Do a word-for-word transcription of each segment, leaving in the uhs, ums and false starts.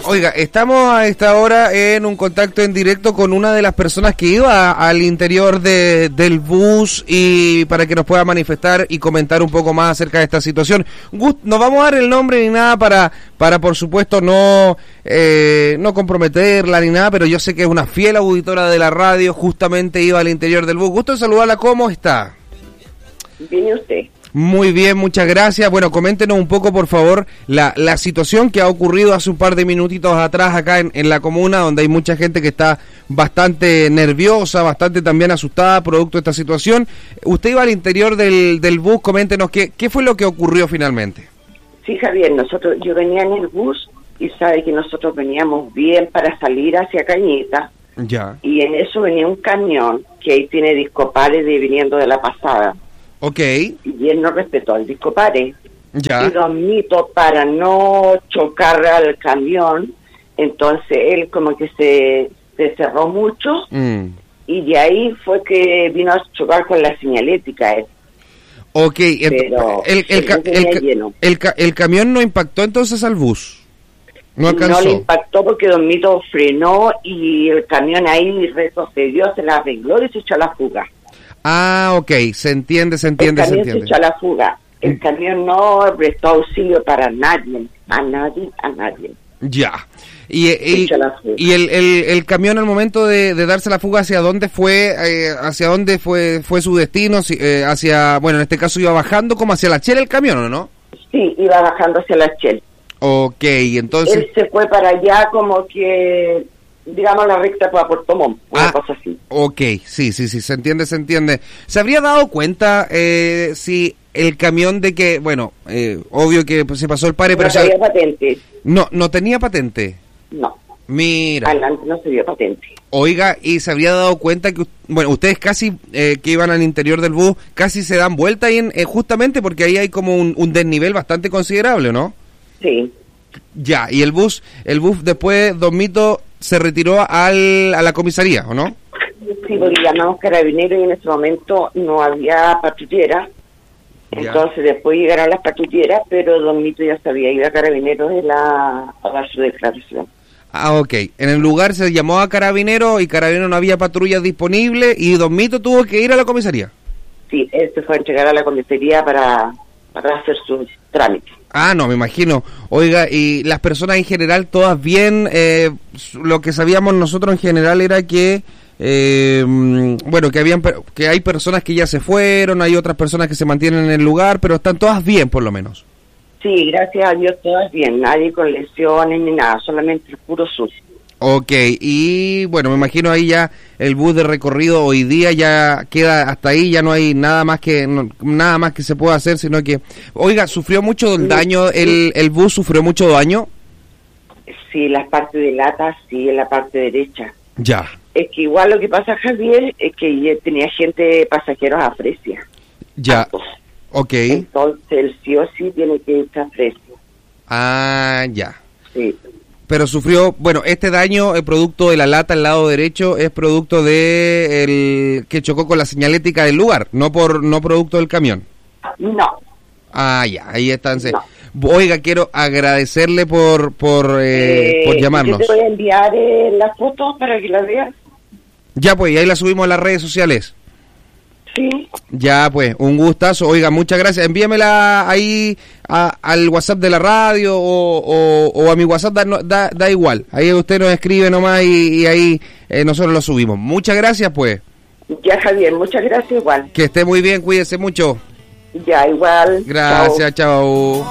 Oiga, estamos a esta hora en un contacto en directo con una de las personas que iba al interior de, del bus y para que nos pueda manifestar y comentar un poco más acerca de esta situación. Gust, no vamos a dar el nombre ni nada para, para por supuesto, no, eh, no comprometerla ni nada, pero yo sé que es una fiel auditora de la radio, justamente iba al interior del bus. Gusto en saludarla, ¿cómo está? Bien, ¿y usted? Muy bien, muchas gracias. Bueno, coméntenos un poco, por favor, la, la situación que ha ocurrido hace un par de minutitos atrás acá en, en la comuna, donde hay mucha gente que está bastante nerviosa, bastante también asustada producto de esta situación. Usted iba al interior del, del bus, coméntenos qué, qué fue lo que ocurrió finalmente. Sí, Javier, nosotros, yo venía en el bus y sabe que nosotros veníamos bien para salir hacia Cañita. Ya. Y en eso venía un camión que ahí tiene discopares de viniendo de la pasada. Ok. Y él no respetó el discopare. Ya. Y Don Mito, para no chocar al camión, entonces él como que se, se cerró mucho Mm. y de ahí fue que vino a chocar con la señalética él. Ok, Pero el, el, ca- venía el, ca- lleno. el, ca- el camión no impactó entonces al bus. No alcanzó. No le impactó porque Don Mito frenó y el camión ahí retrocedió, se la arregló y se echó a la fuga. Ah, ok, se entiende, se entiende, el se camión se, entiende. echó a la fuga. El camión no prestó auxilio para nadie, a nadie, a nadie. Ya. Y, y, Echa la fuga. y el, el, el camión al momento de, de darse la fuga, ¿hacia dónde fue? Eh, ¿Hacia dónde fue fue su destino? Si, eh, hacia, bueno, en este caso iba bajando como hacia la chela el camión, ¿o no? Sí, iba bajando hacia la Shell. Ok, entonces... Él se fue para allá como que, digamos, la recta para Puerto Montt, una Ah, cosa así. ok, sí, sí, sí, se entiende, se entiende. ¿Se habría dado cuenta eh, si el camión de que, bueno, eh, obvio que pues, se pasó el pare, No pero... había se- patente, no, no tenía patente. no. Mira. Adelante no se dio patente. Oiga, y se habría dado cuenta que, bueno, ustedes casi eh, que iban al interior del bus, casi se dan vuelta ahí en, eh, justamente porque ahí hay como un, un desnivel bastante considerable, ¿no? Sí. Ya, y el bus, el bus después, Don Mito, se retiró al, a la comisaría, ¿o no? Sí, porque llamamos carabineros y en ese momento no había patrullera. Ya. Entonces después llegaron las patrulleras, pero Don Mito ya se había ido a carabineros de la, a dar su declaración. Ah, ok. En el lugar se llamó a Carabineros y Carabineros no había patrullas disponibles y Don Mito tuvo que ir a la comisaría. Sí, él se fue a entregar a la comisaría para, para hacer sus trámites. Ah, no, me imagino. Oiga, y las personas en general, todas bien, eh, lo que sabíamos nosotros en general era que, eh, bueno, que habían, per- que hay personas que ya se fueron, hay otras personas que se mantienen en el lugar, pero están todas bien por lo menos. Sí, gracias a Dios todas bien, nadie con lesiones ni nada, solamente el puro sucio. Ok, y bueno, me imagino ahí ya el bus de recorrido hoy día ya queda hasta ahí, ya no hay nada más que no- nada más que se pueda hacer, sino que, oiga, ¿sufrió mucho el daño, el, el bus sufrió mucho daño? Sí, la parte de lata, sí, en la parte derecha. Ya, Es que igual lo que pasa, Javier, es que ya tenía gente, pasajeros a Fresia. ya, Hartos. ok, Entonces él sí o sí tiene que irse a Fresia. ah, ya. Sí. Pero sufrió, bueno, este daño, el producto de la lata al lado derecho, es producto de el que chocó con la señalética del lugar, no por no producto del camión. No, Ah, ya, ahí está. entonces. No. Oiga, quiero agradecerle por por, eh, eh, por llamarnos. Yo te voy a enviar eh, las fotos para que las veas. Ya, pues, y ahí la subimos a las redes sociales. Sí. Ya, pues, un gustazo. Oiga, muchas gracias. Envíamela ahí a- al WhatsApp de la radio o, o, o a mi WhatsApp, da, no- da, da igual. Ahí usted nos escribe nomás y, y ahí eh, nosotros lo subimos. Muchas gracias, pues. Ya, Javier, muchas gracias igual. Que esté muy bien, cuídese mucho. Ya, igual. Gracias, chao.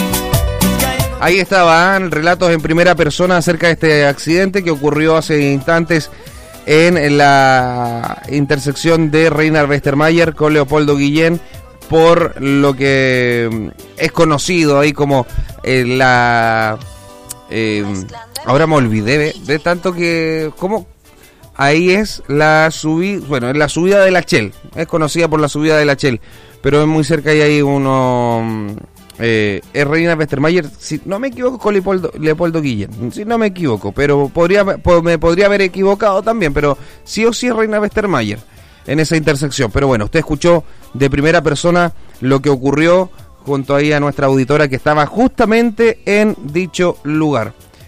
Ahí estaban relatos en primera persona acerca de este accidente que ocurrió hace instantes en la intersección de Reina Westermayer con Leopoldo Guillén, por lo que es conocido ahí como eh, la... Eh, ahora me olvidé de, de tanto que... ¿Cómo? Ahí es la subida, bueno, es la subida de la Shell, es conocida por la subida de la Shell, pero es muy cerca y hay uno... Eh, es Reina Westermayer, si no me equivoco, con Leopoldo, Leopoldo Guillén, si no me equivoco, pero podría po- me podría haber equivocado también, pero sí o sí es Reina Westermayer en esa intersección. Pero bueno, usted escuchó de primera persona lo que ocurrió junto ahí a nuestra auditora que estaba justamente en dicho lugar.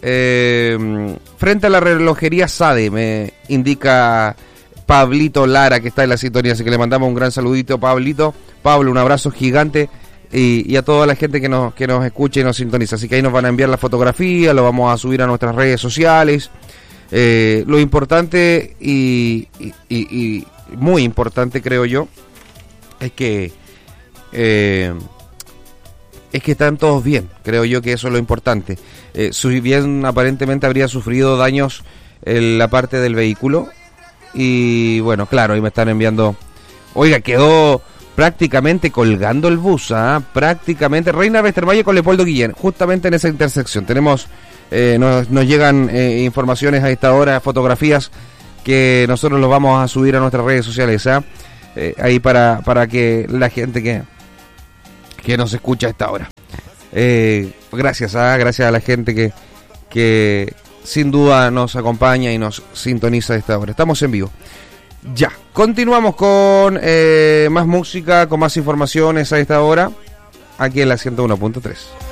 Eh, frente a la relojería Sade, me indica Pablito Lara, que está en la sintonía, así que le mandamos un gran saludito, Pablito. Pablo, un abrazo gigante, y, y a toda la gente que nos, que nos escucha y nos sintoniza. Así que ahí nos van a enviar la fotografía, lo vamos a subir a nuestras redes sociales. Eh, lo importante y, y, y, y muy importante, creo yo, es que eh, es que están todos bien. Creo yo que eso es lo importante. Eh, si bien aparentemente habría sufrido daños en la parte del vehículo, y bueno, claro, ahí me están enviando, oiga, quedó prácticamente colgando el bus, ¿eh? prácticamente, Reina Westermayer con Leopoldo Guillén, justamente en esa intersección. Tenemos, eh, nos, nos llegan eh, informaciones a esta hora, fotografías que nosotros los vamos a subir a nuestras redes sociales, ¿eh? Eh, ahí para, para que la gente que, que nos escucha a esta hora. Eh, gracias, ¿eh? gracias a la gente que, que sin duda nos acompaña y nos sintoniza a esta hora. Estamos en vivo. Ya, continuamos con eh, más música, con más informaciones a esta hora, aquí en la ciento uno punto tres.